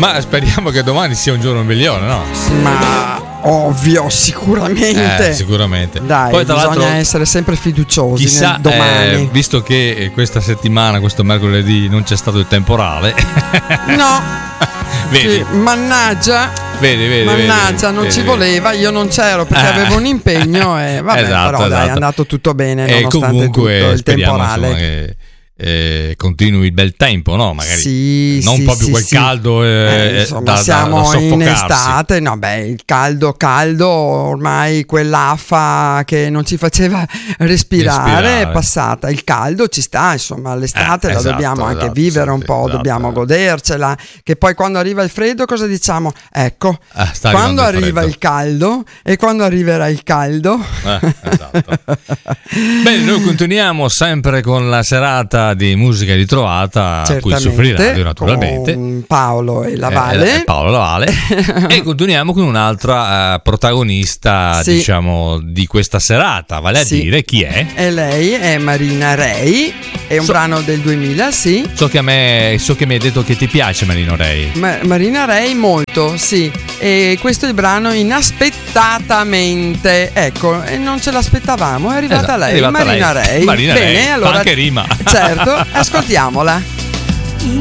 Ma speriamo che domani sia un giorno migliore, no? Ma ovvio, sicuramente. Sicuramente. Dai, poi, tra bisogna l'altro, essere sempre fiduciosi chissà, nel domani. visto che questa settimana, questo mercoledì, non c'è stato il temporale. No. Vedi? Sì, mannaggia. Vedi, non ci voleva, io non c'ero perché avevo un impegno e vabbè, esatto, però dai, è andato tutto bene nonostante comunque tutto il temporale. temporale. Che continui il bel tempo, no? Magari sì, non sì, proprio sì, quel sì. caldo insomma, siamo da in soffocarsi. estate, no beh, il caldo ormai quell'affa che non ci faceva respirare è passata, il caldo ci sta, insomma l'estate la dobbiamo anche vivere un po', dobbiamo godercela, che poi quando arriva il freddo cosa diciamo? Ecco, quando arriva il caldo e quando arriverà il caldo. Esatto. Bene, noi continuiamo sempre con la serata di musica ritrovata qui su Free Radio, naturalmente, con Paolo e la Vale, e continuiamo con un'altra protagonista, diciamo, di questa serata, vale a dire chi è? E lei è Marina Rei, è un brano del 2000, sì. So che mi hai detto che ti piace Marina Rei. Marina Rei molto, sì. E questo è il brano Inaspettatamente, ecco, e non ce l'aspettavamo, è arrivata lei, Marina Rei. Marina Bene, Rei, allora fa anche rima. Certo, ascoltiamola.